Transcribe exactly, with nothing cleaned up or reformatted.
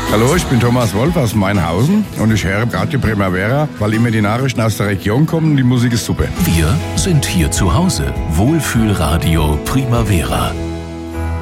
Hallo, ich bin Thomas Wolf aus Mainhausen und ich höre Radio Primavera, weil immer die Nachrichten aus der Region kommen und die Musik ist super. Wir sind hier zu Hause. Wohlfühlradio Primavera.